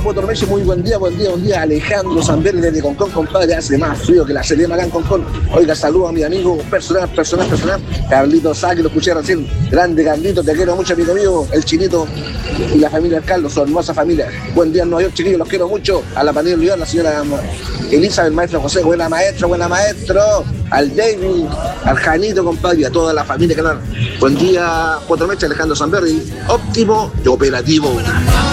Puerto Meche, muy buen día, Alejandro Zamberri desde Concón, compadre, hace más frío que la Serena acá en Concón. Oiga, saludo a mi amigo personal, Carlitos Sá, que lo escuché recién, grande Carlitos, te quiero mucho, amigo mío, el Chinito y la familia del Carlos, su hermosa familia. Buen día en Nueva York, chiquillos, los quiero mucho, a la Panilla Oliván, la señora Elizabeth, el maestro José, buena maestro, al David, al Janito, compadre, y a toda la familia que dan. Buen día, Puerto Meche, Alejandro Zamberri, óptimo y operativo.